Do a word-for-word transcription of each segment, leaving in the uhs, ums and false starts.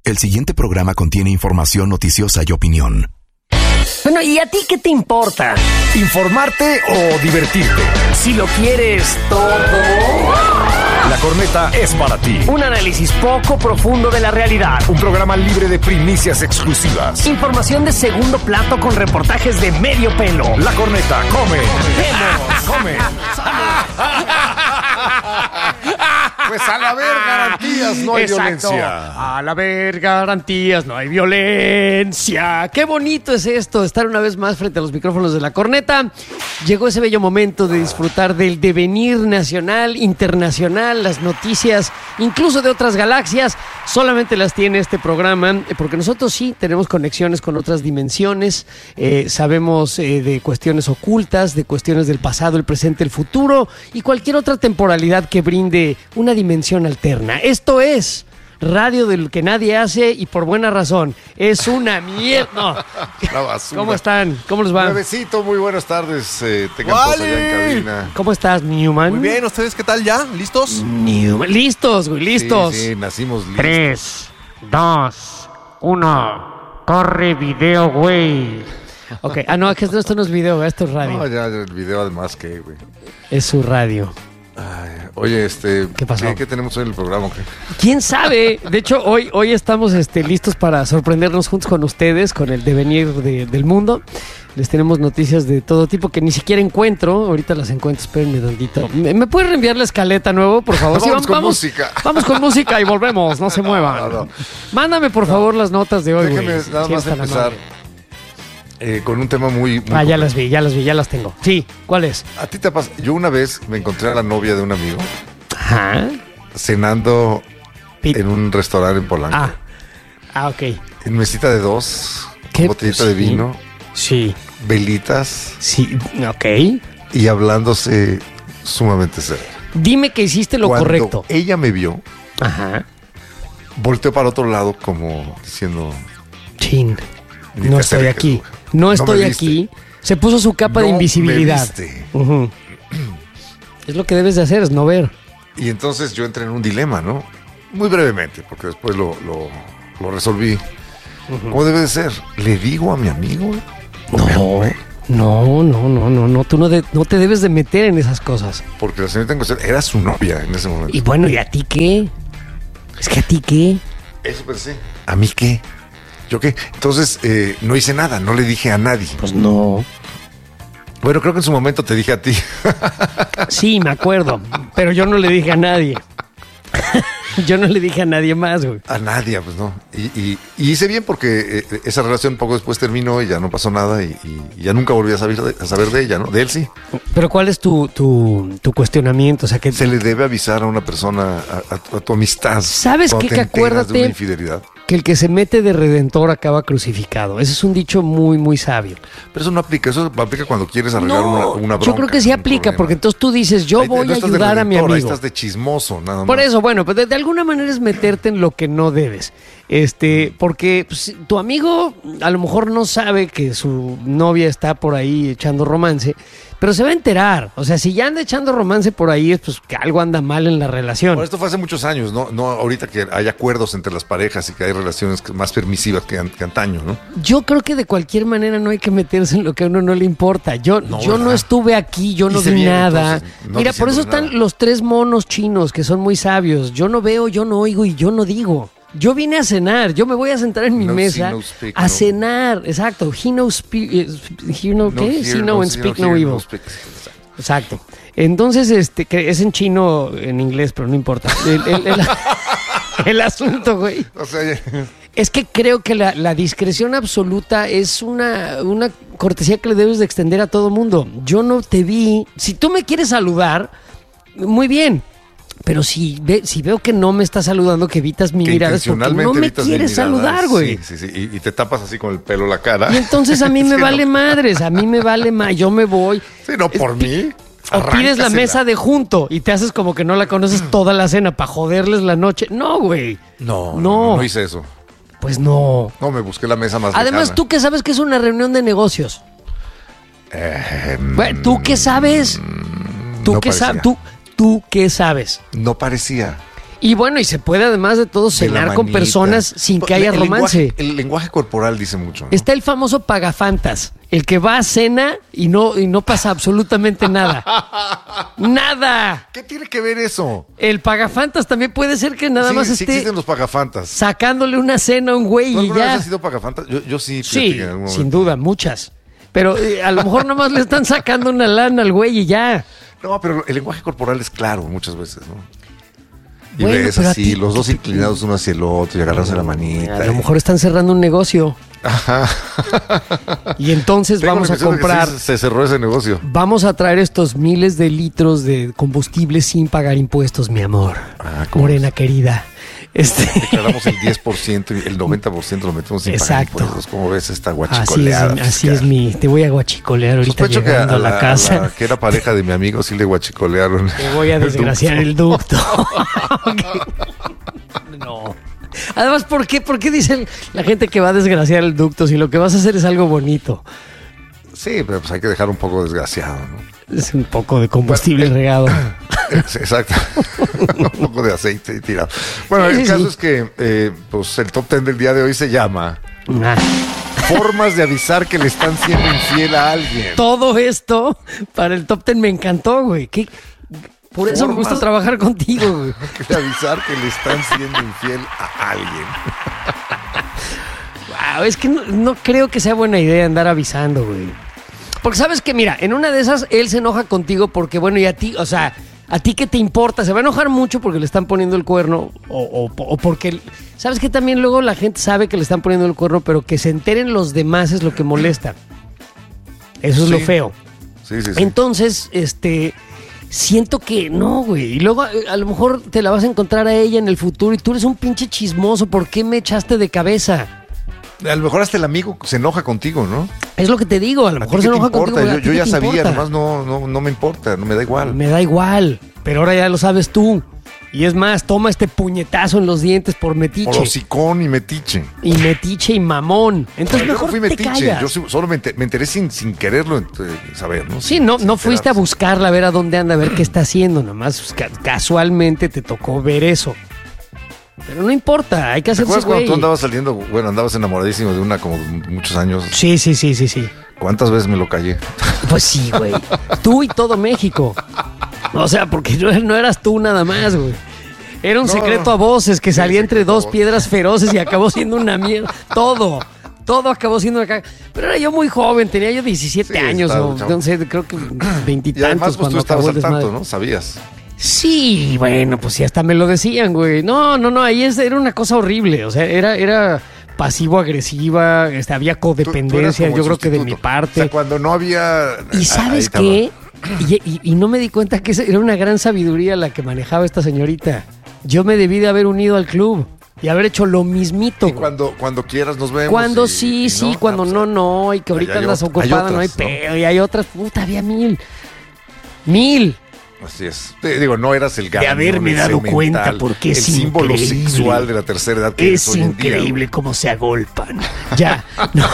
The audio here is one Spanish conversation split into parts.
El siguiente programa contiene información noticiosa y opinión. Bueno, ¿y a ti qué te importa? ¿Informarte o divertirte? Si lo quieres todo. La Corneta es para ti. Un análisis poco profundo de la realidad. Un programa libre de primicias exclusivas. Información de segundo plato con reportajes de medio pelo. La Corneta come. Come. Pues a la ver garantías, no hay Exacto. violencia. A la ver garantías, no hay violencia. Qué bonito es esto, estar una vez más frente a los micrófonos de La Corneta. Llegó ese bello momento de disfrutar del devenir nacional, internacional, las noticias, incluso de otras galaxias. Solamente las tiene este programa, porque nosotros sí tenemos conexiones con otras dimensiones. Eh, sabemos eh, de cuestiones ocultas, de cuestiones del pasado, el presente, el futuro y cualquier otra temporalidad que brinde una dimensión alterna. Esto es radio del que nadie hace y por buena razón. Es una mierda. No. La basura. ¿Cómo están? ¿Cómo les va? Nuevecito, muy buenas tardes. Eh, tengan todos allá en cabina. ¿Cómo estás, Newman? Muy bien, ¿ustedes qué tal ya? ¿Listos? Newman. Listos, güey, listos. Sí, sí, nacimos listos. Tres, dos, uno. Corre video, güey. Ok, ah, no, es que esto, esto no es video, esto es radio. No, ya el video además que, güey. Es su radio. Ay, oye, este... ¿Qué pasó? ¿Qué, qué tenemos hoy en el programa? ¿Qué? ¿Quién sabe? De hecho, hoy, hoy estamos este, listos para sorprendernos juntos con ustedes, con el devenir de, del mundo. Les tenemos noticias de todo tipo que ni siquiera encuentro. Ahorita las encuentro, espérenme tantito. ¿Me, ¿me puedes reenviar la escaleta nuevo, por favor? Vamos Sí, con música. Vamos con música y volvemos, no se No, muevan. no, no. Mándame, por favor, las notas de hoy, Déjame güey. nada Si más eres tan empezar amable. eh, con un tema muy... muy Ah, ya complejo. las vi, ya las vi, ya las tengo. Sí, ¿cuál es? A ti te pasa... Yo una vez me encontré a la novia de un amigo Ajá. cenando Pit- en un restaurante en Polanco. Ah, ah, ok. En mesita de dos, ¿Qué? botellita de Sí. vino, Sí, velitas sí, ok. y hablándose sumamente serio. Dime que hiciste lo Cuando correcto. ella me vio, Ajá. volteó para otro lado como diciendo... Chin. Ni No te estoy acerques, aquí. güey. No No estoy me viste. aquí. Se puso su capa de "No me invisibilidad. viste". Ujú. Es lo que debes de hacer, es no ver. Y entonces yo entré en un dilema, ¿no? Muy brevemente, porque después lo, lo, lo resolví. ¿Cómo debe de ser? ¿Le digo a mi amigo? ¿O me No, amé? no, no, no, no, no. Tú no, de- no te debes de meter en esas cosas. Porque la señorita en cuestión era su novia en ese momento. Y bueno, ¿y a ti qué? Es que a ti qué. Eso pensé. ¿A mí qué? ¿Yo qué? Entonces eh, no hice nada, no le dije a nadie. Pues no. Bueno, creo que en su momento te dije a ti. Sí, me acuerdo. Pero yo no le dije a nadie. Yo no le dije a nadie más, güey. A nadie, pues no. Y, y- y hice bien porque eh, esa relación poco después terminó y ya no pasó nada y, y ya nunca volví a saber, de, a saber de ella, ¿no? De él sí. Pero ¿cuál es tu, tu, tu cuestionamiento? O sea, que Se le debe avisar a una persona, a, a- a tu amistad. ¿Sabes cuando qué? te Que enteras acuérdate- de una infidelidad. que el que se mete de redentor acaba crucificado. Ese es un dicho muy, muy sabio. Pero eso no aplica, eso aplica cuando quieres arreglar una, una bronca. yo creo que sí un aplica, problema. porque entonces tú dices, yo Ahí- voy no a estás de ayudar a mi redentor, ahí amigo. estás de chismoso, nada más. Por eso, bueno, pues de, de alguna manera es meterte en lo que no debes. Este, porque pues, tu amigo a lo mejor no sabe que su novia está por ahí echando romance, pero se va a enterar. O sea, si ya anda echando romance por ahí, es pues que algo anda mal en la relación. Bueno, esto fue hace muchos años, ¿no? No ahorita que hay acuerdos entre las parejas y que hay relaciones que- más permisivas que, an- que antaño, ¿no? Yo creo que de cualquier manera no hay que meterse en lo que a uno no le importa. Yo No, yo no ¿verdad? estuve aquí, yo no Hice vi bien, nada. entonces, no Mira, por eso diciéndole están nada. los tres monos chinos que son muy sabios. Yo no veo, yo no oigo y yo no digo. Yo vine a cenar, yo me voy a sentar en mi No mesa see, no speak, a no. cenar. Exacto. He no speak, eh, he no, ¿qué? hear, See no and see, speak hear, no evil. speak. Exacto. Entonces, este, que es en chino, en inglés, pero no importa. El, el- el- el asunto, güey. O sea, ya- Es que creo que la, la discreción absoluta es una, una cortesía que le debes de extender a todo mundo. Yo no te vi. Si tú me quieres saludar, muy bien. Pero si, ve, si veo que no me estás saludando, que evitas mi que mirada, es porque intencionalmente no me evitas mi quieres mirada. saludar, güey. Sí, sí, sí. Y, y te tapas así con el pelo la cara. Y entonces a mí me Sí, vale no. madres, a mí me vale más. Yo me voy. Sí, no, por mí. O pides la arráncasela. mesa de junto y te haces como que no la conoces toda la cena para joderles la noche. No, güey. No, no, No. no, no hice eso. Pues no. No, me busqué la mesa más Además, lejana. tú que sabes que es una reunión de negocios. Eh, Güey, ¿tú qué sabes? ¿Tú no qué sabes? parecía. ¿Tú, ¿Tú qué sabes? No parecía. Y bueno, y se puede además de todo De la cenar con manita. personas sin que haya el romance. Lenguaje, el lenguaje corporal dice mucho, ¿no? Está el famoso pagafantas, el que va a cena y no, y no pasa absolutamente nada. ¡Nada! ¿Qué tiene que ver eso? El pagafantas también puede ser que nada sí, más sí esté existen los pagafantas. sacándole una cena a un güey ¿Tú y alguna vez ya. has sido pagafantas? Yo, yo sí. fíjate Sí, que en algún sin momento. duda, muchas. Pero eh, a lo mejor nada más le están sacando una lana al güey y ya. No, pero el lenguaje corporal es claro muchas veces, ¿no? Y Bueno, ves pero a así, ti- los dos inclinados uno hacia el otro y agarrándose la manita. A lo y- mejor están cerrando un negocio. Ajá. Y entonces Tengo vamos la a impresión de que comprar, sí se cerró ese negocio. vamos a traer estos miles de litros de combustible sin pagar impuestos, mi amor. Ah, ¿cómo Morena querida. Este, Declaramos el diez por ciento y el noventa por ciento lo metemos sin Exacto. pagar impuestos. ¿Cómo ves esta así es, guachicoleada? así es mi, te voy a guachicolear ahorita Sospecho que llegando a a la, la, casa. a la que era pareja de mi amigo sí le guachicolearon. Te voy a el desgraciar ducto. el ducto. No. Además, ¿por qué? ¿Por qué dicen la gente que va a desgraciar el ducto si lo que vas a hacer es algo bonito? Sí, pero pues hay que dejar un poco desgraciado, ¿no? Es un poco de combustible regado. Es- Exacto. Un poco de aceite tirado. Bueno, Sí, el sí, caso sí. es que eh, pues el top ten del día de hoy se llama Ah. Formas de avisar que le están siendo infiel a alguien. Todo esto para el top ten me encantó, güey. ¿Qué? Por eso me Formas- gusta trabajar contigo, güey. De avisar que le están siendo infiel a alguien. Wow, es que no, no creo que sea buena idea andar avisando, güey. Porque sabes que, mira, en una de esas él se enoja contigo porque, bueno, y a ti, o sea, ¿a ti qué te importa? Se va a enojar mucho porque le están poniendo el cuerno o, o- o porque... ¿Sabes que también luego la gente sabe que le están poniendo el cuerno, pero que se enteren los demás es lo que molesta? Eso es lo Sí. feo. Sí, sí, sí. Entonces, este... Siento que no, güey. Y luego a, a lo mejor te la vas a encontrar a ella en el futuro y tú eres un pinche chismoso. ¿Por qué me echaste de cabeza? A lo mejor hasta el amigo se enoja contigo, ¿no? Es lo que te digo. A lo ¿A ti mejor qué se te enoja importa? contigo. ¿A Yo, ti yo qué ya te sabía, importa? nomás no, no, no me importa, no me da igual. Me da igual. Pero ahora ya lo sabes tú. Y es más, toma este puñetazo en los dientes por metiche. Por hocicón y metiche. Y metiche y mamón. Entonces yo no mejor fui te metiche, callas. yo sí- solo me enteré, me enteré sin, sin quererlo ent- saber, ¿no? Sí, Sin- no, sin no fuiste a enterarse. buscarla a ver a dónde anda, a ver qué está haciendo. Nomás pues, ca- casualmente te tocó ver eso. Pero no importa, hay que ¿Te hacerse acuerdas cuando güey. tú andabas saliendo, bueno, andabas enamoradísimo de una como muchos años? Sí, sí, sí, sí, sí. ¿Cuántas veces me lo callé? Pues sí, güey. Tú y todo México. O sea, porque no, no eras tú nada más, güey. Era un No, secreto no. a voces que Sí, salía entre secreto a dos voces. piedras feroces y acabó siendo una mierda. Todo. Todo acabó siendo una caga. Pero era yo muy joven, tenía yo diecisiete Sí, años estaba o chavo. no sé, creo que Y veintitantos además, pues cuando tú estabas acabó el al tanto, desmadre. ¿no? Sabías. Sí, bueno, pues sí, hasta me lo decían, güey. No, no, no, ahí es- era una cosa horrible. O sea, era, era pasivo-agresiva, este, había Tú- tú eras codependencia, como yo el creo que de mi sustituto. parte. O sea, cuando no había... ¿Y ahí sabes estaba. qué? Y, y- y no me di cuenta que esa era una gran sabiduría la que manejaba esta señorita. Yo me debí de haber unido al club y haber hecho lo mismito. Y güey. cuando, cuando quieras nos vemos. Cuando y- sí, y sí, no, cuando ah, pues, no, no, y que ahorita hay andas ot- hay ocupada, no hay otras, ¿no? pedo, y hay otras, puta, había mil. Mil. Así es. Te digo, no eras el De haberme ese dado mental, cuenta, porque es el símbolo increíble. sexual de la tercera edad que Es hoy en día, increíble cómo se agolpan. Ya. No.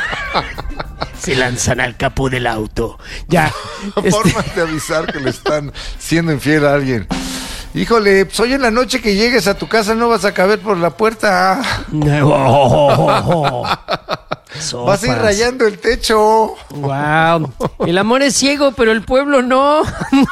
Se lanzan al capó del auto. Ya. güey. Este, Formas de avisar que le están siendo infiel a alguien. Híjole, pues hoy en la noche que llegues a tu casa no vas a caber por la puerta. Oh, Vas a ir sopas. rayando el techo. Wow. El amor es ciego, pero el pueblo no. No.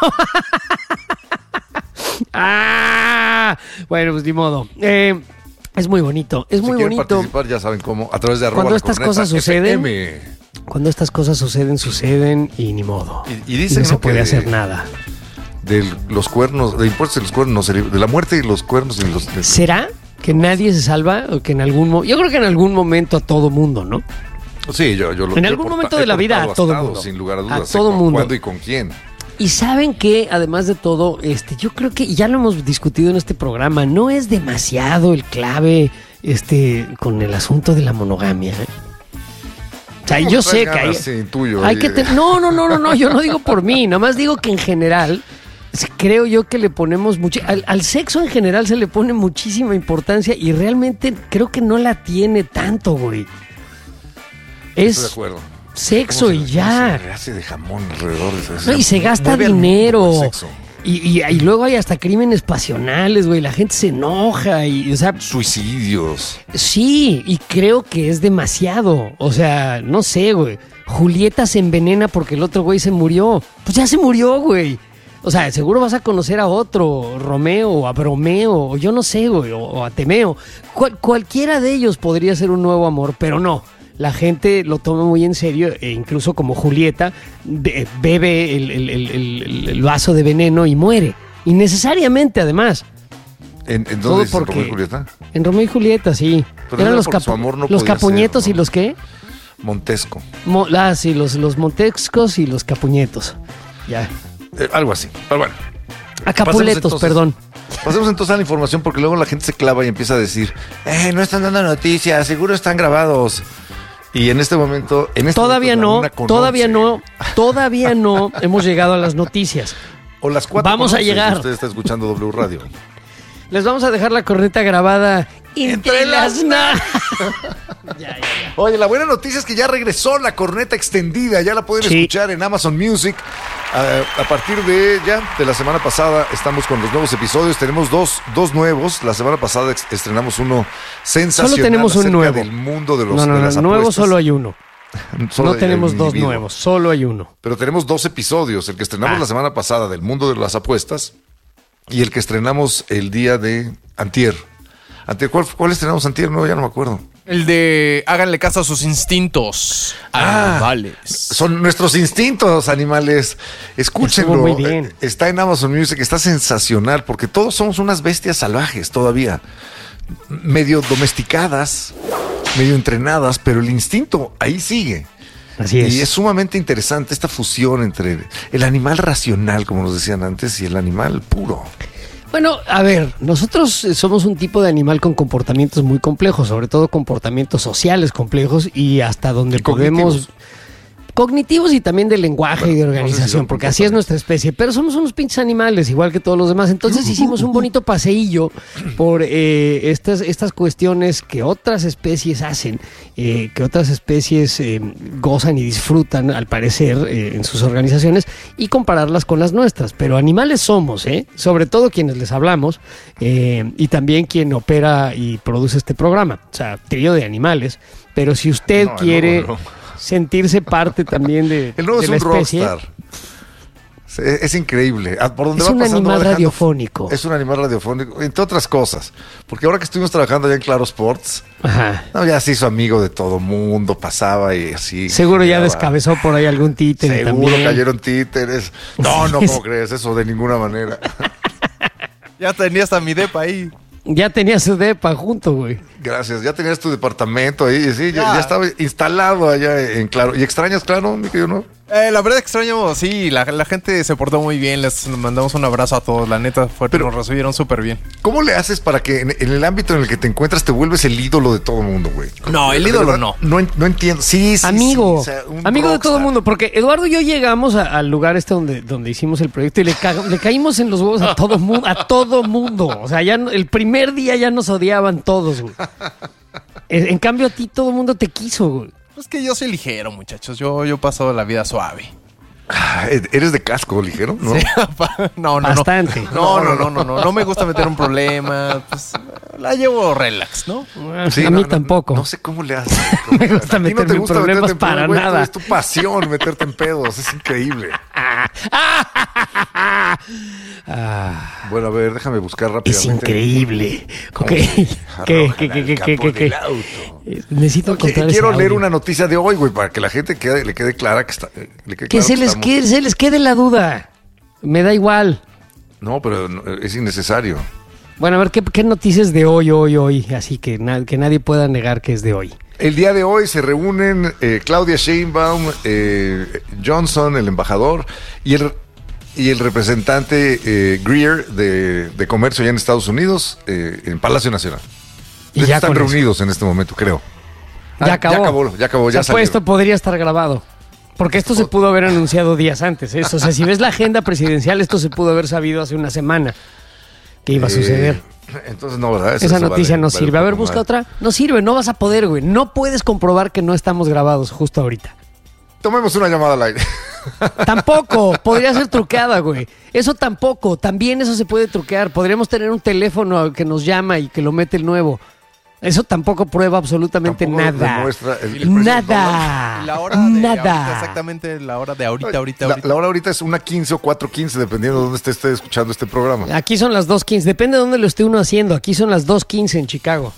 Ah. Bueno, pues ni modo. Eh, es muy bonito. Es Si muy quieren bonito. participar, ya saben cómo. A través de arroba Cuando la estas corneta cosas suceden, F M. Cuando estas cosas suceden, suceden y ni modo. Y- y dicen, no se ¿no? puede que- hacer nada. De los cuernos, de impuestos y los cuernos, no se libra- de la muerte y los cuernos y los... de- ¿Será que nadie se salva o que en algún mo- yo creo que en algún momento a todo mundo, ¿no? Sí, yo, yo lo En yo he algún porta- momento he de la vida, portado a todo bastado, mundo. sin lugar a A dudas. sé todo cu- mundo. ¿Cuándo y con quién? Y saben que, además de todo, este, yo creo que ya lo hemos discutido en este programa, no es demasiado el clave este, con el asunto de la monogamia. ¿eh? O sea, yo sé que hay, Sí, tuyo, hay oye. que te- no, no, no, no, no, yo no digo por mí, nada más digo que en general s- creo yo que le ponemos mucho al, al sexo en general se le pone muchísima importancia y realmente creo que no la tiene tanto, güey. Estoy de Es acuerdo. sexo ¿Cómo y se- ya. cómo Se hace de jamón alrededor de eso. No, y se gasta Mueve al mundo dinero. el sexo. Y, y, y luego hay hasta crímenes pasionales, güey. La gente se enoja y, o sea... Suicidios. Sí, y creo que es demasiado. O sea, no sé, güey. Julieta se envenena porque el otro güey se murió. Pues ya se murió, güey. O sea, seguro vas a conocer a otro, Romeo, o a Bromeo, o yo no sé, güey, o, o a Temeo. Cual, cualquiera de ellos podría ser un nuevo amor, pero no. La gente lo toma muy en serio, e incluso como Julieta, be, bebe el, el, el, el, el vaso de veneno y muere. Innecesariamente, además. ¿En, en Todo dónde dices, porque- Romeo y Julieta? En Romeo y Julieta, sí. Pero Eran era los, porque su capu- amor no los podía capuñetos ser, ¿no? y los qué? Montesco. Mo- ah, sí, los, los montescos y los capuñetos. Ya. Eh, algo así. Pero bueno. Acapuletos, entonces- perdón. Pasemos entonces a la información porque luego la gente se clava y empieza a decir, eh, no están dando noticias, seguro están grabados. Y en este momento, en este Todavía momento, no, la una con todavía once, no, todavía no hemos llegado a las noticias. O las cuatro Vamos con a once, llegar. si usted está escuchando W Radio. Les vamos a dejar la corneta grabada entre las na... Oye, la buena noticia es que ya regresó la corneta extendida, ya la pueden Sí. escuchar en Amazon Music. Uh, a partir de ya, de la semana pasada, estamos con los nuevos episodios. Tenemos dos, dos nuevos. La semana pasada ex- estrenamos uno sensacional. Solo tenemos un acerca nuevo. del mundo de los No, no, de no, las nuevo apuestas. solo hay uno. Solo No hay tenemos un dos individuo. nuevos, solo hay uno. Pero tenemos dos episodios. El que estrenamos Ah. la semana pasada del mundo de las apuestas y el que estrenamos el día de antier. Antier, ¿cuál, cuál estrenamos antier? No, ya no me acuerdo. El de háganle caso a sus instintos. Ah. Animales. Son nuestros instintos, animales. Escúchenlo. Estuvo muy bien. Eh, Está en Amazon Music, está sensacional, porque todos somos unas bestias salvajes todavía. Medio domesticadas, medio entrenadas, pero el instinto ahí sigue. Así es. Y es sumamente interesante esta fusión entre el animal racional, como nos decían antes, y el animal puro. Bueno, a ver, nosotros eh, somos un tipo de animal con comportamientos muy complejos, sobre todo comportamientos sociales complejos y hasta donde Y cognitivos. podemos... Cognitivos y también de lenguaje Bueno, y de no sé si organización, son porque así es nuestra especie, pero somos unos pinches animales, igual que todos los demás. Entonces hicimos un bonito paseillo por eh, estas, estas cuestiones que otras especies hacen, eh, que otras especies eh, gozan y disfrutan, al parecer, eh, en sus organizaciones, y compararlas con las nuestras. Pero animales somos, ¿eh? Sobre todo quienes les hablamos, eh, y también quien opera y produce este programa, o sea, trío de animales. Pero si usted No, el quiere... nuevo no. sentirse parte también de, El nuevo de es la un especie. rockstar. Es, es increíble. Ah, por donde Es va un pasando, animal va dejando- radiofónico. Es un animal radiofónico, entre otras cosas. Porque ahora que estuvimos trabajando allá en Claro Sports, Ajá. no, ya se hizo amigo de todo mundo, pasaba y así. Seguro ya generaba- descabezó por ahí algún títere Seguro también. cayeron títeres. No, no, ¿cómo crees? Eso de ninguna manera. Ya tenía hasta mi depa ahí. Ya tenía su depa junto, güey. Gracias. Ya tenías tu departamento ahí, sí, ya, Ya. ya estaba instalado allá en Claro. ¿Y extrañas Claro, mi querido, no? Eh, la verdad extraño, sí, la, la gente se portó muy bien. Les mandamos un abrazo a todos. La neta, fue, Pero- nos recibieron súper bien. ¿Cómo le haces para que en, en el ámbito en el que te encuentras te vuelves el ídolo de todo el mundo, güey? No, el De ídolo verdad, no. No, en- no entiendo. Sí, sí, Amigo, sí, o sea, un amigo de todo el rockstar. mundo, porque Eduardo y yo llegamos a- al lugar este donde, donde hicimos el proyecto y le, ca- le caímos en los huevos a todo mundo, a todo mundo. O sea, ya no- el primer día ya nos odiaban todos, güey. En, en cambio a ti todo el mundo te quiso, güey. Es que yo soy ligero, muchachos. Yo, yo paso la vida suave. Ah, ¿eres de casco ligero? ¿No? Sí, no, no, Bastante. no. No, no, no, no, no. No me gusta meter un problema. Pues, la llevo relax, ¿no? Sí, a no, mí no, tampoco. No, sé cómo le haces. Me gusta A ti meterme en problemas meterte para güey, nada. Es tu pasión meterte en pedos. Es increíble. Ah, Bueno, a ver, déjame buscar es rápidamente. increíble. Ok. ¿Qué, qué, qué, qué, qué, qué, qué? Eh, Necesito Oye, encontrar ese quiero leer audio. una noticia de hoy, güey, para que la gente quede, le quede clara que está. eh, le quede Que claro se les, estamos- quede, se les quede la duda. Me da igual. No, pero no, es innecesario. Bueno, a ver, ¿qué, qué noticias de hoy, hoy, hoy? Así que, na- que nadie pueda negar que es de hoy. El día de hoy se reúnen eh, Claudia Sheinbaum, eh, Johnson, el embajador, y el, y el representante eh, Greer de, de Comercio allá en Estados Unidos, eh, en Palacio Nacional. Y De hecho, ya están con eso. reunidos en este momento, creo. Ya Ah, acabó. Ya acabó, ya acabó, O sea, ya pues esto salieron. podría estar grabado. Porque esto se pudo haber anunciado días antes. ¿eh? O sea, si ves la agenda presidencial, esto se pudo haber sabido hace una semana que iba a Eh, suceder. entonces, no, ¿verdad? Eso- Esa eso noticia vale- no vale sirve. A un ver, poco busca más. otra. No sirve, no vas a poder, güey. No puedes comprobar que no estamos grabados justo ahorita. Tomemos una llamada al aire. Tampoco, podría ser truqueada, güey. Eso tampoco, también eso se puede truquear. Podríamos tener un teléfono que nos llama y que lo mete el nuevo. Eso tampoco prueba absolutamente Tampoco nada. demuestra el- el precio del Nada. La hora de Nada. ahorita, exactamente la hora de ahorita, ahorita, La, ahorita. la hora ahorita es una quince o cuatro quince, dependiendo de dónde esté, esté escuchando este programa. Aquí son las dos quince. Depende de dónde lo esté uno haciendo. Aquí son las dos quince en Chicago.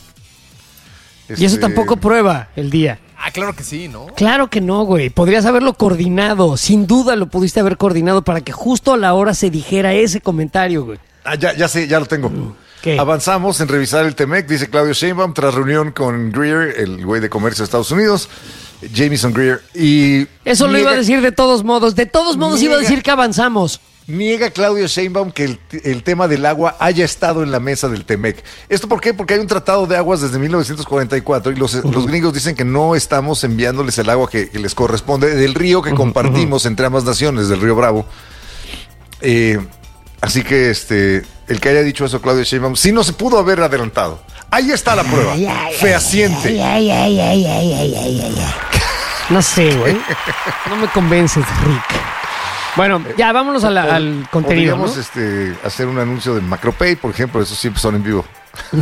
Y eso Este, tampoco prueba el día. Ah, claro que sí, ¿no? Claro que no, güey. Podrías haberlo coordinado. Sin duda lo pudiste haber coordinado para que justo a la hora se dijera ese comentario, güey. Ah, ya, ya sé, ya lo tengo. ¿Qué? Avanzamos en revisar el T M E C, dice Claudio Sheinbaum, tras reunión con Greer, el güey de comercio de Estados Unidos, Jamieson Greer, y... Eso lo niega- iba a decir de todos modos. De todos modos iba a Niega- decir que avanzamos. Niega Claudio Sheinbaum que el, el tema del agua haya estado en la mesa del T M E C. ¿Esto por qué? Porque hay un tratado de aguas desde mil novecientos cuarenta y cuatro y los, los gringos dicen que no estamos enviándoles el agua que, que les corresponde del río que compartimos entre ambas naciones, del río Bravo. Eh, así que este, el que haya dicho eso Claudio Sheinbaum, sí no se pudo haber adelantado. Ahí está la prueba, fehaciente. Ay, ay, ay, ay, ay, ay, ay, ay. No sé, güey. No me convences, Rick. Bueno, ya vámonos a la- al contenido, ¿no? Podríamos este, hacer un anuncio de Macropay, por ejemplo, esos siempre son en vivo.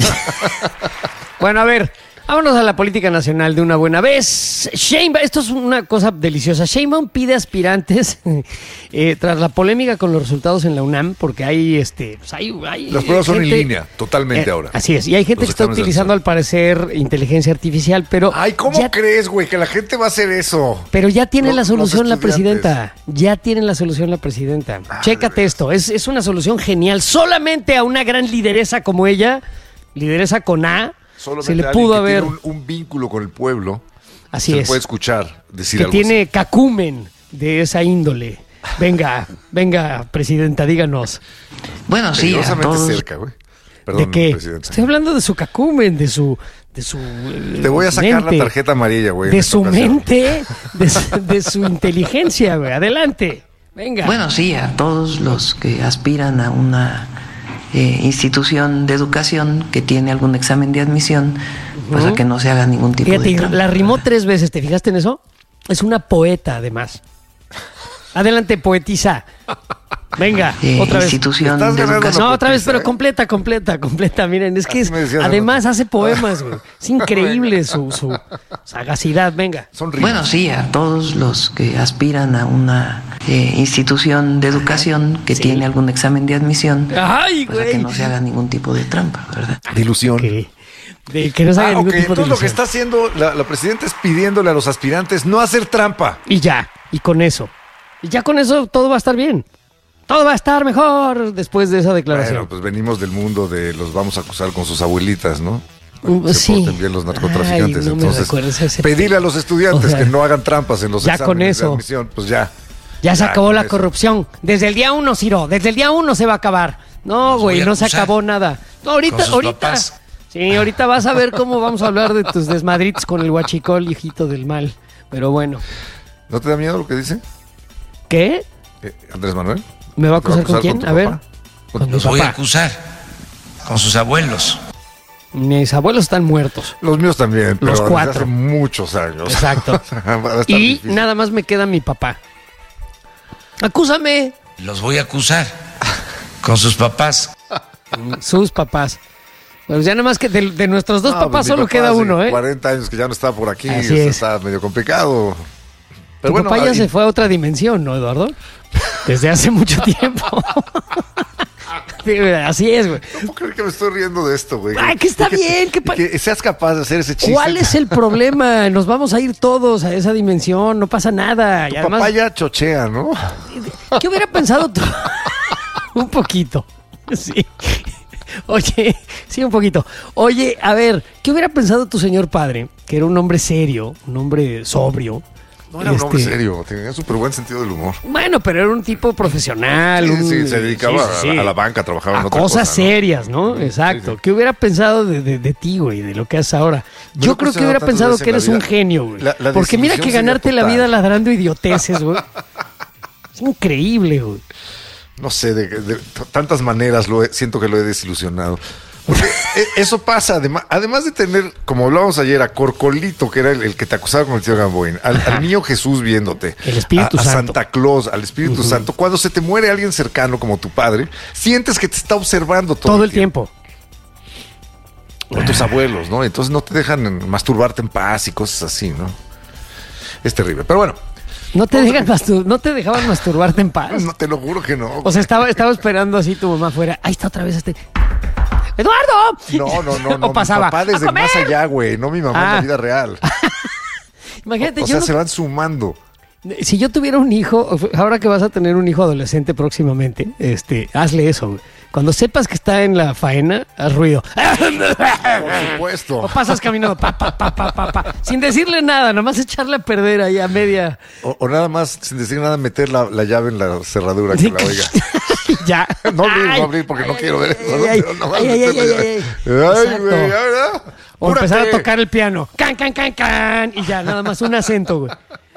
Bueno, a ver, vámonos a la política nacional de una buena vez. Sheinbaum, esto es una cosa deliciosa. Sheinbaum pide aspirantes eh, tras la polémica con los resultados en la UNAM, porque hay, este, pues hay, hay Las pruebas son en gente- línea, totalmente Eh, ahora. Así es, y hay gente Los que está exámenes de utilizando admisión. al parecer inteligencia artificial, pero Ay, ¿cómo ya, crees, güey, que la gente va a hacer eso? pero ya tiene Los- la los solución la estudiantes. presidenta. Ya tiene la solución la presidenta. Ah, Chécate esto, es, es una solución genial. Solamente a una gran lideresa como ella, lideresa con A, Solamente se le alguien pudo que haber... tiene un, un vínculo con el pueblo. Así se le es. puede escuchar decir que algo tiene cacumen de esa índole. Venga, venga, presidenta, díganos. Bueno, así. sí, a Peligrosamente todos. cerca, güey. Perdón, ¿De qué? presidenta. Estoy hablando de su cacumen, de su... De su eh, Te voy a sacar mente, la tarjeta amarilla, güey. en De esta su ocasión. mente, de su, de su inteligencia, güey. Adelante, venga. Bueno, sí, a todos los que aspiran a una eh, institución de educación que tiene algún examen de admisión, pues a que no se haga ningún tipo Fíjate, de trampa. la rimó tres veces, ¿te fijaste en eso? Es una poeta, además. Adelante, poetisa. Venga, Eh, otra vez. institución Estás de ganando educación. No, otra vez, poetisa, pero ¿eh? completa, completa, completa. Miren, es que Así es- me decías, además ¿no? hace poemas, güey. Es increíble su, su sagacidad, venga. Son rimas. Bueno, sí, a todos los que aspiran a una eh, institución de educación que Sí. tiene algún examen de admisión, Ay, pues a que güey. no se haga ningún tipo de trampa, ¿verdad? De ilusión. Ok. De que no se haga Ah, ningún ok. tipo de Entonces lo que ilusión. está haciendo la, la presidenta es pidiéndole a los aspirantes no hacer trampa. Y ya, y con eso. Y ya con eso todo va a estar bien. Todo va a estar mejor después de esa declaración. Bueno, pues venimos del mundo de los vamos a acusar con sus abuelitas, ¿no? Mm, Se sí. porten bien los narcotraficantes. Ay, no me Entonces, recuerdes ese pedirle a los estudiantes O sea, que no hagan trampas en los ya exámenes con de eso. admisión, pues ya. Ya se Ya, acabó con la eso. corrupción. Desde el día uno, Ciro. Desde el día uno se va a acabar. No, Los güey, voy a no se acusar acabó nada. No, ahorita, con sus ahorita. papás. Sí, ahorita vas a ver cómo vamos a hablar de tus desmadritos con el huachicol, hijito del mal. Pero bueno. ¿No te da miedo lo que dice ¿Qué? eh, Andrés Manuel? ¿Me va a ¿Te va a acusar con acusar quién? con tu A ver. papá? Con mi Los voy a papá. acusar con sus abuelos. Mis abuelos están muertos. Los míos también, pero desde cuatro. hace muchos años. Exacto. Va a estar Y difícil. nada más me queda mi papá. Acúsame. Los voy a acusar con sus papás. Sus papás. Pues ya nada más que de, de nuestros dos No, papás pues mi solo papá queda hace uno, ¿eh? cuarenta años que ya no está por aquí, Así o sea, es. está medio complicado. Pero Tu bueno, papá ya ahí- se fue a otra dimensión, ¿no, Eduardo? Desde hace mucho tiempo. Sí, güey, así es, güey. No puedo creer que me estoy riendo de esto, güey. Ay, que está Y bien, que y pa- que seas capaz de hacer ese chiste. ¿Cuál es el problema? Nos vamos a ir todos a esa dimensión, no pasa nada. Tu Y además, papá ya chochea, ¿no? ¿qué hubiera pensado tú? Un poquito. Sí. Oye, sí, un poquito. Oye, a ver, ¿qué hubiera pensado tu señor padre? Que era un hombre serio, un hombre sobrio. No era un hombre Este, serio, tenía súper buen sentido del humor. Bueno, pero era un tipo profesional. Sí, un- sí, se dedicaba sí, sí, sí. A, a la banca, trabajaba en A otra cosas cosa, ¿no? serias, ¿no? Exacto. sí. ¿Qué hubiera pensado de, de, de ti, güey? De lo que haces ahora. Me Yo lo he creo que cuestionado hubiera tantas pensado veces que en la eres un vida. genio, güey. La- la Porque mira que desilusión ganarte sería la vida total. ladrando idioteces, güey. Es increíble, güey. No sé, de, de- de tantas maneras lo he- siento que lo he desilusionado. Porque eso pasa, además, además de tener, como hablábamos ayer, a Corcolito, que era el, el que te acusaba con el tío Gamboín, al, al niño Jesús viéndote, el Espíritu a, a Santo. Santa Claus, al Espíritu uh-huh. Santo, cuando se te muere alguien cercano como tu padre, sientes que te está observando todo, todo el tiempo. tiempo. O tus abuelos, ¿no? Entonces no te dejan masturbarte en paz y cosas así, ¿no? Es terrible, pero bueno. ¿No te, dejan mastur- ¿No te dejaban masturbarte en paz? No, te lo juro que no. O sea, estaba, estaba esperando así tu mamá afuera. Ahí está otra vez este... ¡Eduardo! No, no, no, no. O pasaba. Mi papá desde más allá, güey. No mi mamá ah. en la vida real. Imagínate, o, o yo sea, no... se van sumando. Si yo tuviera un hijo, ahora que vas a tener un hijo adolescente próximamente, este, hazle eso, güey. Cuando sepas que está en la faena, haz ruido. Por supuesto. O pasas caminando, pa, pa, pa, pa, pa, pa, sin decirle nada, nomás echarle a perder ahí a media. O, o nada más, sin decir nada, meter la, la llave en la cerradura que la oiga. Ya. No abrir, ay, no abrir porque ay, no ay, quiero ver eso. Ay, no, no, ay, ay, ay, ay, ay. Ay, güey, ¿verdad? O empezar a tocar el piano. Can, can, can, can. Y ya, nada más un acento, güey.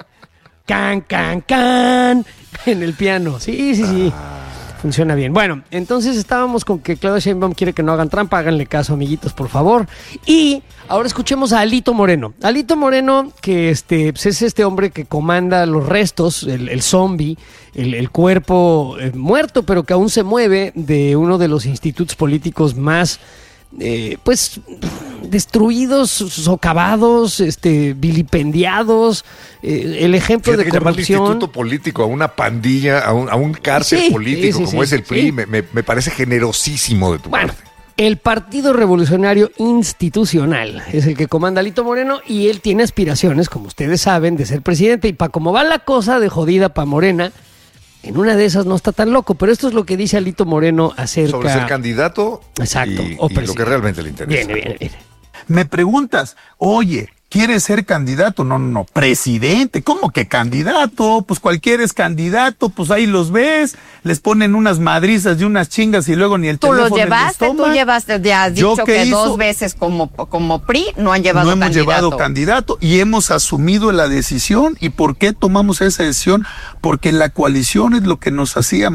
Can, can, can. En el piano. Sí, sí, sí. Ah. Funciona bien. Bueno, entonces estábamos con que Claudia Sheinbaum quiere que no hagan trampa. Háganle caso, amiguitos, por favor. Y ahora escuchemos a Alito Moreno. Alito Moreno, que este, pues es este hombre que comanda los restos, el, el zombie, el, el cuerpo eh, muerto, pero que aún se mueve, de uno de los institutos políticos más... Eh, pues destruidos, socavados, este, vilipendiados, eh, el ejemplo Fíjate de que corrupción. Llamarle instituto político a una pandilla, a un, a un cárcel sí, político sí, sí, como sí, es el P R I, sí. me, me, me parece generosísimo de tu bueno, parte. El Partido Revolucionario Institucional es el que comanda Alito Moreno y él tiene aspiraciones, como ustedes saben, de ser presidente. Y para cómo va la cosa de jodida para Morena, en una de esas no está tan loco, pero esto es lo que dice Alito Moreno acerca... Sobre ser candidato Exacto, y, o y lo que realmente le interesa. Viene, viene, viene. Me preguntas, oye, ¿quieres ser candidato? No, no, no, presidente. ¿Cómo que candidato? Pues cualquiera es candidato, pues ahí los ves, les ponen unas madrizas y unas chingas y luego ni el ¿Tú teléfono los llevaste? les ¿Tú llevaste? Ya has dicho que hizo, dos veces como, como P R I no han llevado no hemos candidato. llevado candidato y hemos asumido la decisión. ¿Y por qué tomamos esa decisión? Porque la coalición es lo que nos hacía...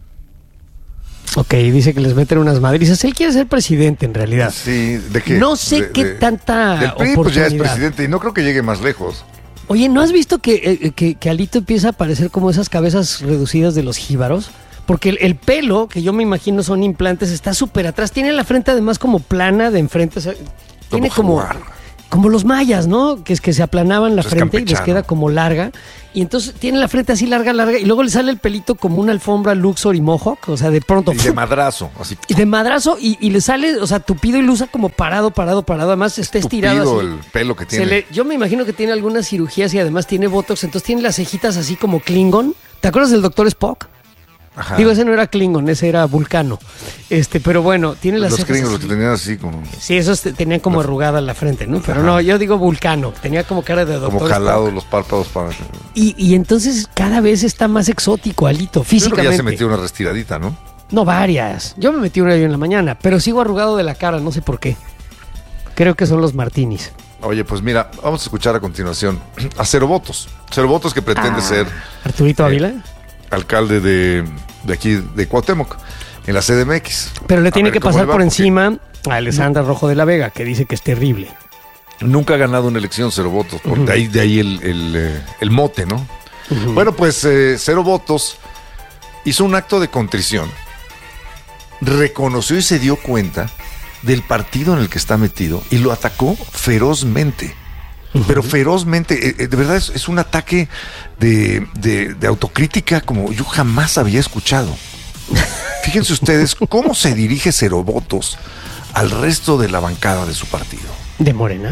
Ok, dice que les meten unas madrizas. Él quiere ser presidente en realidad. Sí, ¿de qué? No sé de, qué de, tanta del P R I, oportunidad. Pues ya es presidente y no creo que llegue más lejos. Oye, ¿no has visto que, eh, que, que Alito empieza a parecer como esas cabezas reducidas de los jíbaros? Porque el, el pelo, que yo me imagino son implantes, está súper atrás. Tiene la frente además como plana de enfrente. O sea, tiene como, como los mayas, ¿no? Que es que se aplanaban la Eso frente y les queda como larga. Y entonces tiene la frente así larga, larga. Y luego le sale el pelito como una alfombra Luxor y Mohawk. O sea, de pronto... Y de madrazo. Así. Y de madrazo. Y, y le sale, o sea, tupido y lo usa como parado, parado, parado. Además está estirado así. el pelo que tiene. Se le, yo me imagino que tiene algunas cirugías y además tiene botox. Entonces tiene las cejitas así como Klingon. ¿Te acuerdas del doctor Spock? Ajá. Digo, ese no era Klingon, ese era Vulcano. Este, pero bueno, tiene las Los cejas Klingons así. lo que tenían así como... Sí, esos tenían como los... arrugada la frente, ¿no? Pero Ajá. no, yo digo Vulcano. Tenía como cara de doctor. Como jalados los párpados para... Y, y entonces cada vez está más exótico, Alito, físicamente. Creo que ya se metió una restiradita, ¿no? No, varias. Yo me metí una en la mañana, pero sigo arrugado de la cara, no sé por qué. Creo que son los martinis. Oye, pues mira, vamos a escuchar a continuación a Cero Votos. Cero Votos que pretende ah, ser... Arturito eh, Ávila. Alcalde de, de aquí, de Cuauhtémoc, en la C D M X. Pero le tiene que pasar por porque... encima a Alessandra Rojo de la Vega, que dice que es terrible. Nunca ha ganado una elección Cero Votos, porque uh-huh. de ahí, de ahí el, el, eh, el mote, ¿no? Uh-huh. Bueno, pues eh, Cero Votos hizo un acto de contrición, reconoció y se dio cuenta del partido en el que está metido y lo atacó ferozmente. Uh-huh. Pero ferozmente, eh, de verdad es, es un ataque de, de, de autocrítica como yo jamás había escuchado. Fíjense ustedes cómo se dirige Cero Votos al resto de la bancada de su partido. ¿De Morena?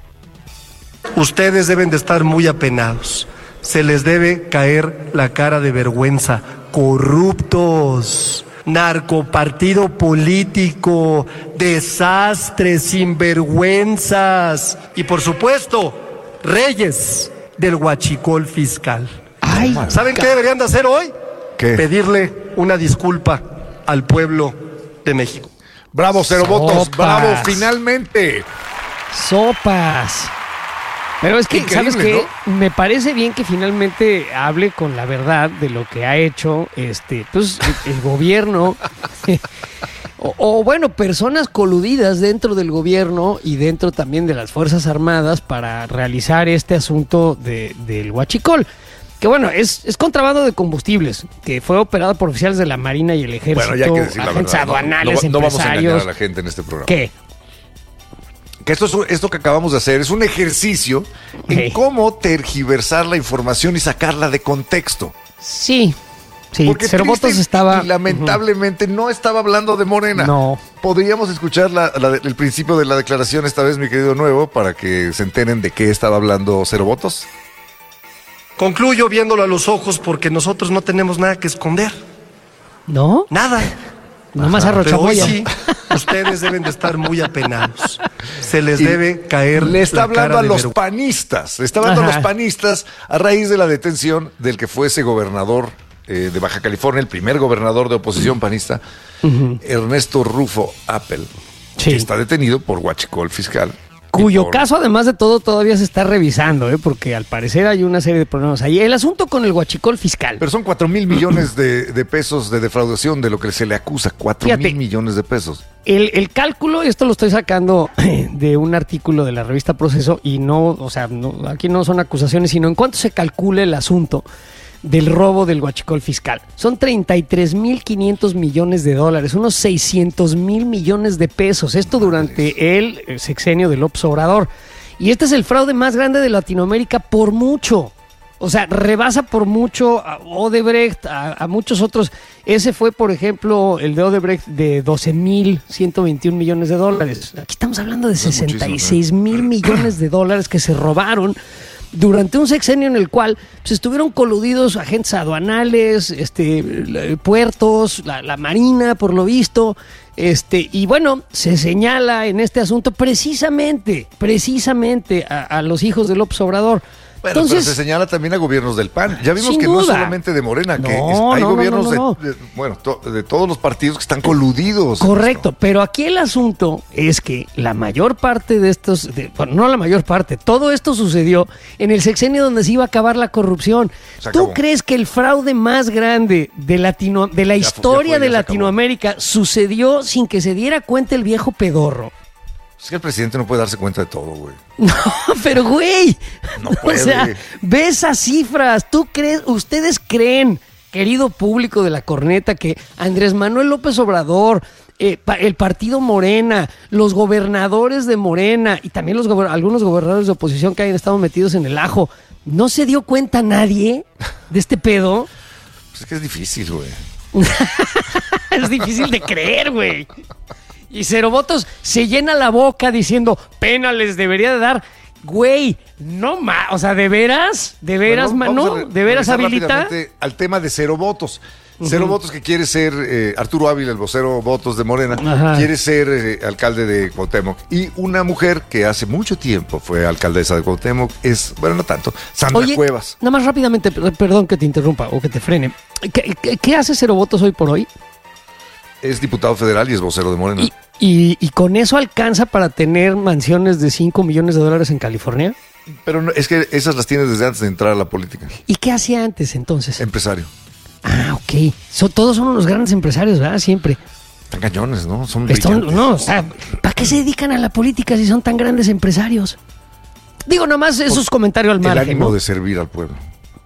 Ustedes deben de estar muy apenados. Se les debe caer la cara de vergüenza. Corruptos, narcopartido político, desastres, sinvergüenzas y por supuesto, reyes del huachicol fiscal. Ay, ¿saben qué deberían de hacer hoy? ¿Qué? Pedirle una disculpa al pueblo de México. Bravo, Cero Votos, bravo, finalmente. Sopas. Pero es que, Increíble, ¿sabes qué? ¿no? Me parece bien que finalmente hable con la verdad de lo que ha hecho este, pues, el, el gobierno. O, o bueno, personas coludidas dentro del gobierno y dentro también de las Fuerzas Armadas para realizar este asunto de, del huachicol. Que bueno, es, es contrabando de combustibles, que fue operado por oficiales de la Marina y el Ejército, Bueno, ya hay que decir la agentes verdad. No, aduanales, no, no vamos a engañar empresarios. a la gente en este programa. ¿Qué? Que esto, es, un- esto que acabamos de hacer es un ejercicio en Sí. cómo tergiversar la información y sacarla de contexto. Sí, sí, Porque Cero triste Votos estaba... y lamentablemente no estaba hablando de Morena. No. Podríamos escuchar la- la- el principio de la declaración esta vez, mi querido Nuevo, para que se enteren de qué estaba hablando Cero Votos. Concluyo viéndolo a los ojos porque nosotros no tenemos nada que esconder. ¿No? Nada. Nomás Pero hoy arrochamoya. sí, ustedes deben de estar muy apenados. Se les Y debe caer Le está la hablando cara a de los vergüenza. panistas. Le está hablando Ajá. a los panistas a raíz de la detención del que fuese gobernador eh, de Baja California, el primer gobernador de oposición panista, Ernesto Rufo Appel, Sí. que está detenido por huachicol fiscal. Cuyo Y por- caso, además de todo, todavía se está revisando, ¿eh? Porque al parecer hay una serie de problemas ahí. El asunto con el huachicol fiscal. Pero son cuatro mil millones de, de pesos de defraudación de lo que se le acusa. Cuatro Fíjate. mil millones de pesos. El, el cálculo, esto lo estoy sacando de un artículo de la revista Proceso y no, o sea, no, aquí no son acusaciones, sino en cuánto se calcula el asunto del robo del huachicol fiscal. Son treinta y tres mil quinientos millones de dólares, unos seiscientos mil millones de pesos. Esto durante el sexenio de López Obrador. Y este es el fraude más grande de Latinoamérica por mucho. O sea, rebasa por mucho a Odebrecht, a, a muchos otros. Ese fue, por ejemplo, el de Odebrecht de doce mil ciento veintiún millones de dólares. Aquí estamos hablando de sesenta y seis mil millones de dólares que se robaron durante un sexenio en el cual pues, estuvieron coludidos agentes aduanales, este, la- puertos, la, la marina, por lo visto. Este, y bueno, se señala en este asunto precisamente, precisamente a, a los hijos de López Obrador. Bueno, Entonces, pero se señala también a gobiernos del P A N. Ya vimos sin que no es duda. solamente de Morena, que No, es- hay no, no, gobiernos no, no, de, de- bueno, to- de todos los partidos que están coludidos. correcto, pero aquí el asunto es que la mayor parte de estos, de- bueno, no la mayor parte, todo esto sucedió en el sexenio donde se iba a acabar la corrupción. Se ¿Tú acabó. crees que el fraude más grande de, Latino, de la Ya fu- historia ya fue, de ya se Latinoamérica sucedió sin que se diera cuenta el viejo pedorro? Es que el presidente no puede darse cuenta de todo, güey. No, pero güey, No o puede. sea, ve esas cifras. ¿Tú crees, ustedes creen, querido público de la corneta, que Andrés Manuel López Obrador, eh, pa- el partido Morena, los gobernadores de Morena y también los gober- algunos gobernadores de oposición que hayan estado metidos en el ajo, no se dio cuenta nadie de este pedo? Pues es que es difícil, güey. Es difícil de creer, güey. Y Cero Votos se llena la boca diciendo, pena les debería de dar. Güey, no más. O sea, ¿de veras? ¿De veras, Bueno, vamos mano? a re- ¿De veras regresar habilita? rápidamente al tema de Cero Votos. Cero Votos que quiere ser, eh, Arturo Ávila, el vocero Votos de Morena, Ajá. quiere ser eh, alcalde de Cuauhtémoc. Y una mujer que hace mucho tiempo fue alcaldesa de Cuauhtémoc es, bueno, no tanto, Sandra Oye, Cuevas. nada más rápidamente, per- perdón que te interrumpa o que te frene. ¿Qué, qué- qué hace Cero Votos hoy por hoy? Es diputado federal y es vocero de Morena. Y, y- y con eso alcanza para tener mansiones de cinco millones de dólares en California. Pero no, es que esas las tiene desde antes de entrar a la política. ¿Y qué hacía antes entonces? Empresario. Ah, ok. So- todos son unos grandes empresarios, ¿verdad? Siempre. Están cañones, ¿no? Son Están- brillantes. no, o sea, ¿para qué se dedican a la política si son tan grandes empresarios? Digo, nomás eso es comentario al El margen, ánimo ¿no? de servir al pueblo.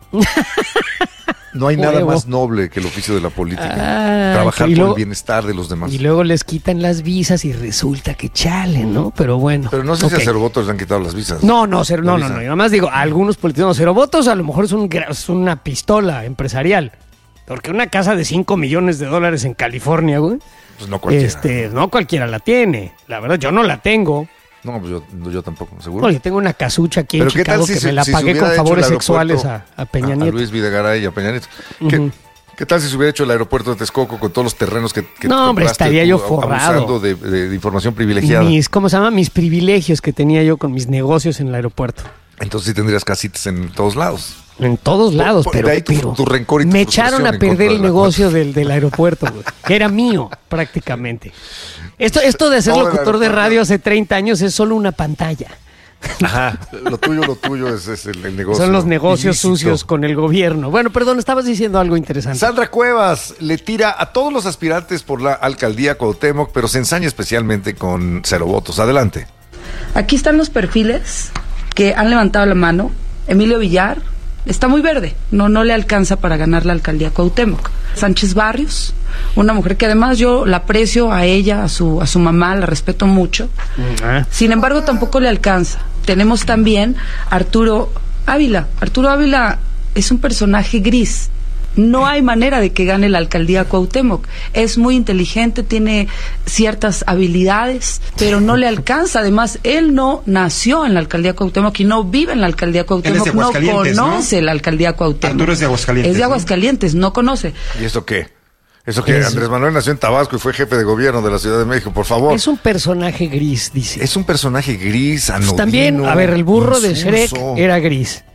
No hay nada Huevo. más noble que el oficio de la política. Ah, Trabajar y por luego- el bienestar de los demás. Y luego les quitan las visas y resulta que chale, ¿no? Pero bueno. Pero no sé si ok. a Cero Votos le han quitado las visas. No, no, cero, no, La no, no. visa. Yo nada más digo, a algunos políticos, no, Cero Votos a lo mejor es, un, gra- es una pistola empresarial. Porque una casa de cinco millones de dólares en California, güey. Pues no cualquiera. Este, no cualquiera la tiene. La verdad, yo no la tengo. No, pues yo, no, yo tampoco, seguro. Bueno, yo tengo una casucha aquí en Pero ¿qué tal Chicago si que se- me la si se pagué hubiera con hecho favores el sexuales a, aeropuerto a Peña a Nieto. Luis Videgaray y a Peña Nieto. ¿Qué, Ujú. qué tal si se hubiera hecho el aeropuerto de Texcoco con todos los terrenos que, que No, hombre, compraste estaría tú, yo a- forrado. abusando de, de- de información privilegiada? Mis, ¿cómo se llama? Mis privilegios que tenía yo con mis negocios en el aeropuerto. Entonces sí tendrías casitas en todos lados. En todos lados, Por- de pero, ahí tu- pero tu rencor y tu me echaron a frustración en perder contra el de la negocio del, del aeropuerto, güey, que era mío prácticamente. Esto, esto de ser Todo el locutor de aeropuerto. radio hace treinta años es solo una pantalla. Ajá, lo tuyo, lo tuyo es, es el, el negocio. Son los negocios ilícito. sucios con el gobierno. Bueno, perdón, estabas diciendo algo interesante. Sandra Cuevas le tira a todos los aspirantes por la alcaldía Cuauhtémoc, pero se ensaña especialmente con cero votos. Adelante. Aquí están los perfiles que han levantado la mano. Emilio Villar está muy verde, no, no le alcanza para ganar la alcaldía Cuauhtémoc. Sánchez Barrios, una mujer que además yo la aprecio a ella, a su, a su mamá, la respeto mucho. Uh-huh. Sin embargo, tampoco le alcanza. Tenemos también a Arturo Ávila. Arturo Ávila es un personaje gris. No hay manera de que gane la alcaldía Cuauhtémoc. Es muy inteligente, tiene ciertas habilidades, pero no le alcanza. Además, él no nació en la alcaldía Cuauhtémoc y no vive en la alcaldía Cuauhtémoc. No conoce ¿no? la alcaldía Cuauhtémoc. Arturo es de Aguascalientes. Es de Aguascalientes, ¿no? no conoce. ¿Y esto qué? Eso que Andrés Manuel nació en Tabasco y fue jefe de gobierno de la Ciudad de México, por favor. Es un personaje gris, dice. Es un personaje gris, anodino. Pues también, a ver, el burro de Shrek era gris.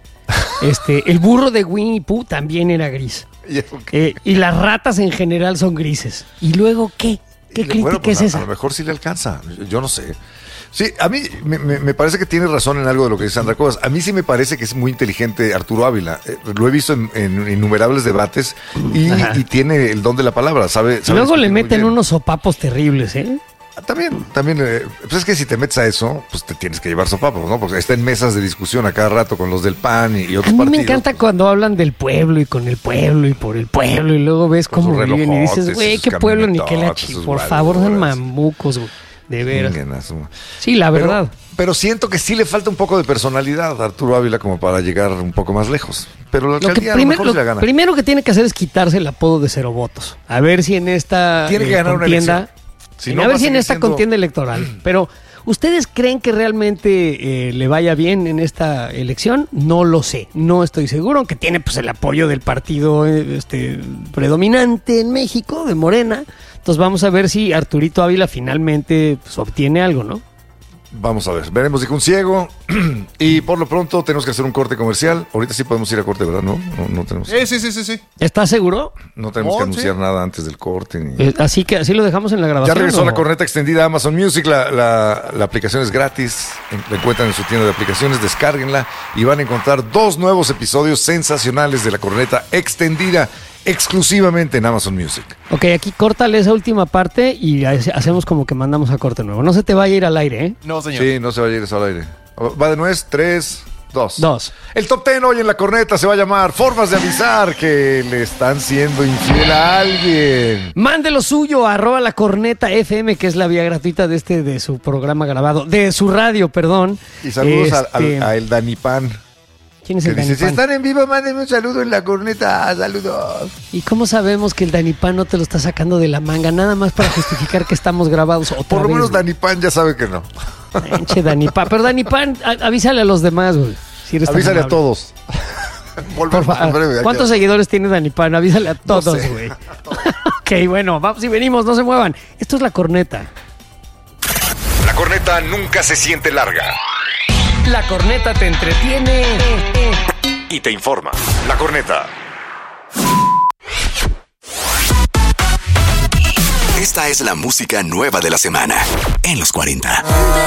Este, el burro de Winnie Pooh también era gris. ¿Y, eh, y las ratas en general son grises. ¿Y luego qué? ¿Qué crítica bueno, pues es a, esa? A lo mejor sí le alcanza, yo no sé. Sí, a mí me, me, me parece que tiene razón en algo de lo que dice Sandra Cuevas. A mí sí me parece que es muy inteligente Arturo Ávila. Eh, lo he visto en, en innumerables debates y, y tiene el don de la palabra. Sabe, sabe luego le meten unos sopapos terribles, ¿eh? También, también, eh, pues es que si te metes a eso, pues te tienes que llevar sopapos, ¿no? Porque está en mesas de discusión a cada rato con los del P A N y, y otros partidos. A mí me encanta pues, cuando hablan del pueblo y con el pueblo y por el pueblo y luego ves cómo viven y dices, güey, qué pueblo ni qué la chi, por favor, son mamucos, güey. De veras. Sí, la verdad. Pero, pero siento que sí le falta un poco de personalidad a Arturo Ávila como para llegar un poco más lejos. Pero la alcaldía a lo mejor lo, se la gana. Primero que tiene que hacer es quitarse el apodo de cero votos. A ver si en esta tiene que eh, ganar contienda, una elección. Si no, a ver si en esta siendo... contienda electoral. Pero, ¿ustedes creen que realmente eh, le vaya bien en esta elección? No lo sé, no estoy seguro, aunque tiene pues el apoyo del partido eh, este, predominante en México, de Morena. Entonces vamos a ver si Arturito Ávila finalmente pues, obtiene algo, ¿no? Vamos a ver, veremos, dijo un ciego. Y por lo pronto tenemos que hacer un corte comercial. Ahorita sí podemos ir a corte, ¿verdad? No, no, no tenemos. Sí, sí, sí, sí, sí. ¿Estás seguro? No tenemos oh, que anunciar sí. nada antes del corte. Ni... Eh, así que así lo dejamos en la grabación. Ya regresó ¿o? la corneta extendida a Amazon Music. La, la, la aplicación es gratis. La encuentran en su tienda de aplicaciones. Descárguenla y van a encontrar dos nuevos episodios sensacionales de la corneta extendida. Exclusivamente en Amazon Music. Ok, aquí córtale esa última parte y hacemos como que mandamos a corte nuevo. No se te vaya a ir al aire, ¿eh? No, señor. Sí, no se vaya a ir eso al aire. Va de nuez, tres, dos. Dos. El top ten hoy en la corneta se va a llamar Formas de avisar que le están siendo infiel a alguien. Mande lo suyo a arroba la corneta F M, que es la vía gratuita de este, de su programa grabado, de su radio, perdón. Y saludos este... a, a, a el Danipan. ¿Quién es el dice, Danipan? Si están en vivo, mándenme un saludo en la corneta. Saludos. ¿Y cómo sabemos que el Danipan no te lo está sacando de la manga? Nada más para justificar que estamos grabados otra Por lo vez, menos güey. Danipan ya sabe que no. Enche Danipan. Pero Danipan, avísale a los demás, güey. Si avísale a todos. Por favor. ¿Cuántos seguidores tiene Danipan? Avísale a todos, güey. No sé. Ok, bueno, vamos y venimos, no se muevan. Esto es la corneta. La corneta nunca se siente larga. La corneta te entretiene y te informa. La corneta. Esta es la música nueva de la semana en los cuarenta.